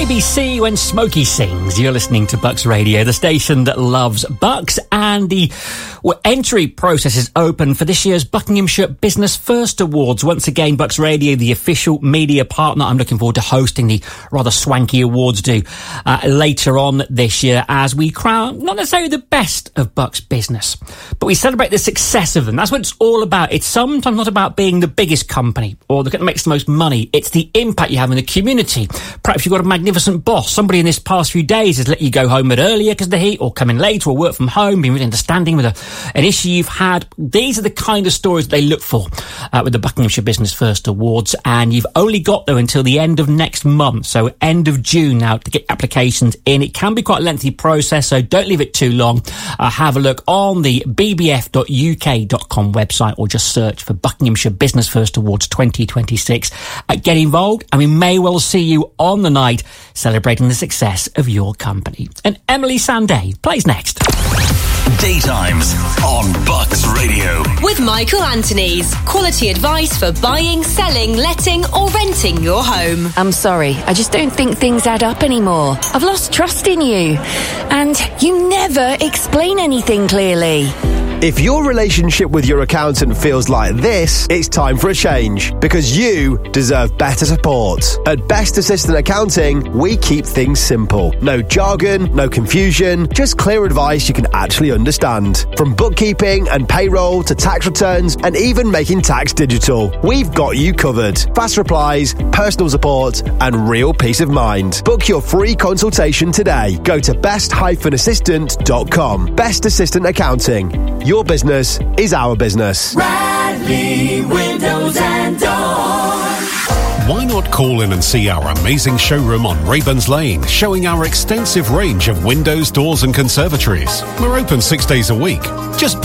BBC when Smokey sings. You're listening to Bucks Radio, the station that loves Bucks, and the entry process is open for this year's Buckinghamshire Business First Awards. Once again, Bucks Radio, the official media partner. I'm looking forward to hosting the rather swanky awards later on this year as we crown not necessarily the best of Bucks business, but we celebrate the success of them. That's what it's all about. It's sometimes not about being the biggest company or the that makes the most money. It's the impact you have in the community. Perhaps you've got a magnificent boss. Somebody in this past few days has let you go home a bit earlier because of the heat, or come in late, or work from home, been really understanding with an issue you've had. These are the kind of stories they look for with the Buckinghamshire Business First Awards, and you've only got them until the end of next month, so end of June now, to get applications in. It can be quite a lengthy process, so don't leave it too long. Have a look on the bbf.uk.com website, or just search for Buckinghamshire Business First Awards 2026. Get involved, and we may well see you on the night celebrating the success of your company. And Emily Sandé plays next. Daytimes on Bucks Radio. With Michael Anthony's quality advice for buying, selling, letting or renting your home. I'm sorry, I just don't think things add up anymore. I've lost trust in you. And you never explain anything clearly. If your relationship with your accountant feels like this, it's time for a change, because you deserve better support. At Best Assistant Accounting, we keep things simple. No jargon, no confusion, just clear advice you can actually understand. From bookkeeping and payroll to tax returns and even making tax digital, we've got you covered. Fast replies, personal support and real peace of mind. Book your free consultation today. Go to best-assistant.com. Best Assistant Accounting. Your business is our business. Radley Windows and Doors. Why not call in and see our amazing showroom on Rayburn's Lane, showing our extensive range of windows, doors and conservatories. We're open 6 days a week. Just